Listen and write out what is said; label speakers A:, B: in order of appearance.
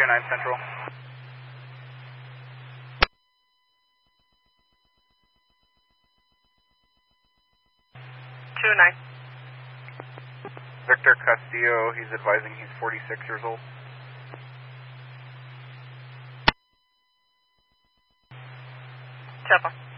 A: 299 Central.
B: 2-9.
A: Victor Castillo, he's advising he's 46 years old.
B: Temple.